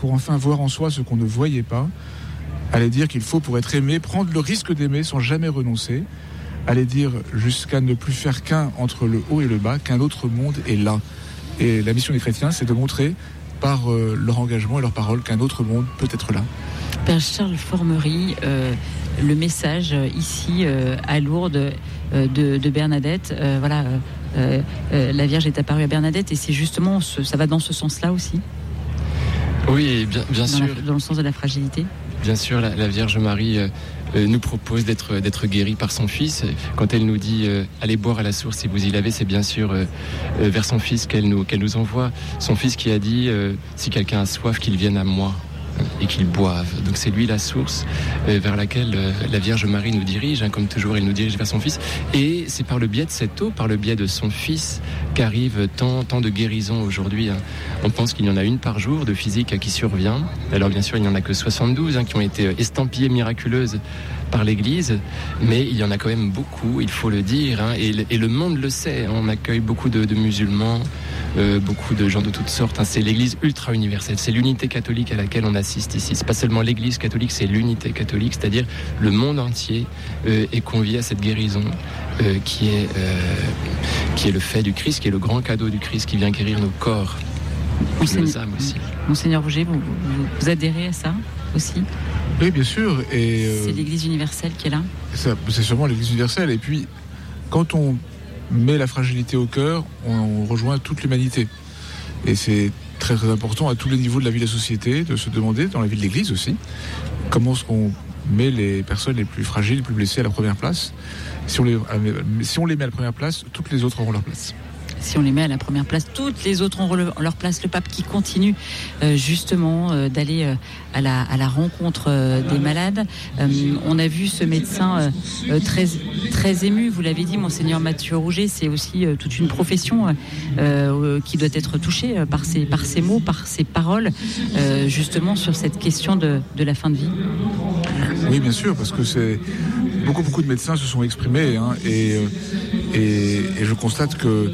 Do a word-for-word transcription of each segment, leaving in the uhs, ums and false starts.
pour enfin voir en soi ce qu'on ne voyait pas. Allait dire qu'il faut, pour être aimé, prendre le risque d'aimer sans jamais renoncer. Allait dire jusqu'à ne plus faire qu'un entre le haut et le bas, qu'un autre monde est là. Et la mission des chrétiens, c'est de montrer par euh, leur engagement et leurs paroles qu'un autre monde peut être là. Père Charles Formery, euh, le message euh, ici euh, à Lourdes euh, de, de Bernadette, euh, voilà, euh, euh, la Vierge est apparue à Bernadette et c'est justement, ce, ça va dans ce sens-là aussi. Oui, bien, bien dans sûr. La, dans le sens de la fragilité. Bien sûr, la, la Vierge Marie euh, euh, nous propose d'être, d'être guérie par son Fils. Quand elle nous dit euh, « Allez boire à la source et vous y lavez », c'est bien sûr euh, euh, vers son Fils qu'elle nous, qu'elle nous envoie. Son Fils qui a dit euh, « Si quelqu'un a soif, qu'il vienne à moi ». Et qu'ils boivent. Donc c'est lui la source euh, vers laquelle euh, la Vierge Marie nous dirige, hein, comme toujours elle nous dirige vers son Fils. Et c'est par le biais de cette eau, par le biais de son Fils, qu'arrive tant, tant de guérisons aujourd'hui. Hein. On pense qu'il y en a une par jour de physique hein, qui survient. Alors bien sûr il n'y en a que soixante-douze hein, qui ont été estampillées miraculeuses par l'Église, mais il y en a quand même beaucoup, il faut le dire, hein, et, et le monde le sait. On accueille beaucoup de, de musulmans, euh, beaucoup de gens de toutes sortes. Hein. C'est l'Église ultra universelle, c'est l'unité catholique à laquelle on assiste ici. C'est pas seulement l'Église catholique, c'est l'unité catholique, c'est-à-dire le monde entier euh, est convié à cette guérison euh, qui est euh, qui est le fait du Christ, qui est le grand cadeau du Christ qui vient guérir nos corps, et nos âmes aussi. Monseigneur Rouget, vous, vous, vous adhérez à ça aussi ? Oui, bien sûr. Et euh, c'est l'Église universelle qui est là. Ça, c'est sûrement l'Église universelle. Et puis, quand on met la fragilité au cœur, on, on rejoint toute l'humanité. Et c'est très très important à tous les niveaux de la vie de la société de se demander, dans la vie de l'Église aussi, comment est-ce qu'on met les personnes les plus fragiles, les plus blessées à la première place. Si on les, si on les met à la première place, toutes les autres auront leur place. Si on les met à la première place, toutes les autres ont leur place. Le pape qui continue euh, justement euh, d'aller euh, à, la, à la rencontre euh, des malades. Euh, on a vu ce médecin euh, très, très ému, vous l'avez dit, Monseigneur Mathieu Rouget, c'est aussi euh, toute une profession euh, euh, qui doit être touchée euh, par, ses, par ses mots, par ses paroles, euh, justement sur cette question de, de la fin de vie. Oui, bien sûr, parce que c'est beaucoup, beaucoup de médecins se sont exprimés hein, et, et, et je constate que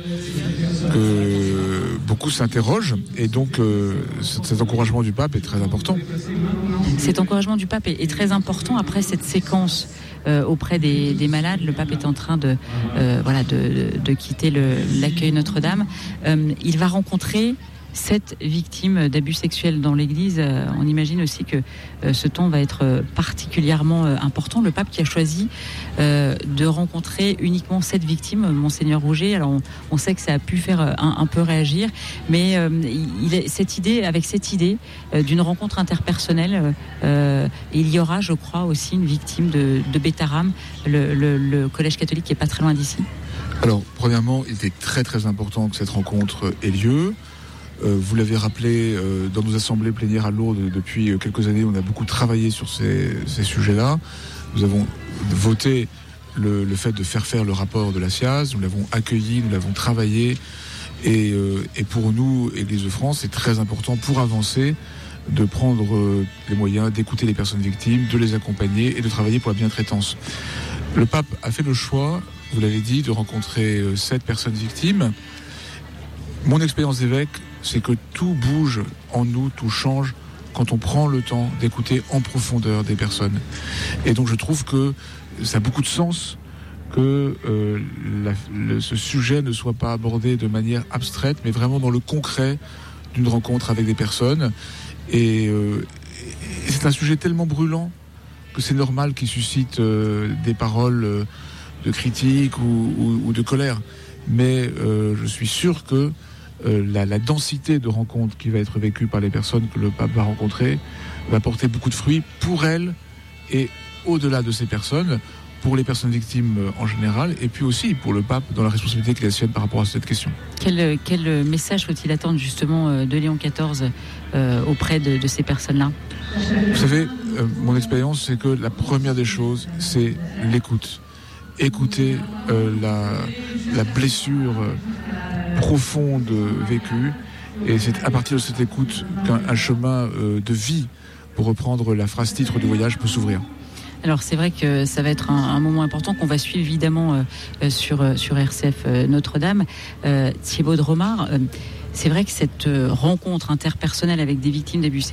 que beaucoup s'interrogent et donc euh, cet encouragement du pape est très important. Cet encouragement du pape est, est très important après cette séquence euh, auprès des, des malades. Le pape est en train de, euh, voilà, de, de, de quitter le, l'accueil Notre-Dame. Euh, il va rencontrer sept victimes d'abus sexuels dans l'Église. Euh, on imagine aussi que euh, ce temps va être particulièrement euh, important. Le pape qui a choisi euh, de rencontrer uniquement sept victimes, Monseigneur Rouget. Alors on, on sait que ça a pu faire un, un peu réagir, mais euh, il est, cette idée, avec cette idée euh, d'une rencontre interpersonnelle, euh, il y aura, je crois, aussi une victime de, de Bétharram, le, le, le collège catholique qui est pas très loin d'ici. Alors, premièrement, il était très très important que cette rencontre ait lieu. Euh, vous l'avez rappelé, euh, dans nos assemblées plénières à Lourdes, depuis quelques années, on a beaucoup travaillé sur ces, ces sujets-là. Nous avons voté le, le fait de faire faire le rapport de la S I A Z, nous l'avons accueilli, nous l'avons travaillé. Et, euh, et pour nous, Église de France, c'est très important pour avancer de prendre euh, les moyens d'écouter les personnes victimes, de les accompagner et de travailler pour la bientraitance. Le pape a fait le choix, vous l'avez dit, de rencontrer euh, sept personnes victimes. Mon expérience d'évêque, c'est que tout bouge en nous, tout change quand on prend le temps d'écouter en profondeur des personnes. Et donc je trouve que ça a beaucoup de sens que euh, la, le, ce sujet ne soit pas abordé de manière abstraite, mais vraiment dans le concret d'une rencontre avec des personnes. Et, euh, et c'est un sujet tellement brûlant que c'est normal qu'il suscite euh, des paroles euh, de critique ou, ou, ou de colère. Mais euh, je suis sûr que Euh, la, la densité de rencontres qui va être vécue par les personnes que le pape va rencontrer va porter beaucoup de fruits pour elles et au-delà de ces personnes, pour les personnes victimes en général et puis aussi pour le pape dans la responsabilité qu'il a sienne par rapport à cette question. Quel, quel message faut-il attendre justement de Léon quatorze euh, auprès de, de ces personnes-là ? Vous savez, euh, mon expérience, c'est que la première des choses, c'est l'écoute. Écouter euh, la, la blessure euh, profonde vécue, et c'est à partir de cette écoute qu'un un chemin euh, de vie, pour reprendre la phrase titre du voyage, peut s'ouvrir. Alors c'est vrai que ça va être un, un moment important qu'on va suivre évidemment euh, sur, sur R C F euh, Notre-Dame. Euh, Thibaut de Romard, euh, c'est vrai que cette euh, rencontre interpersonnelle avec des victimes d'abus